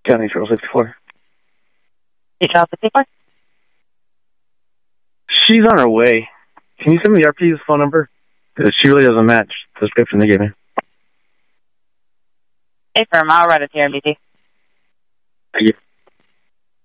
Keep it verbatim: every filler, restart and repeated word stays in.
County Charles fifty-four. Hey, Charles fifty-four? She's on her way. Can you send me the R P's phone number? Because she really doesn't match the description they gave me. Hey, firm. I'll write it to your M B T. Thank you.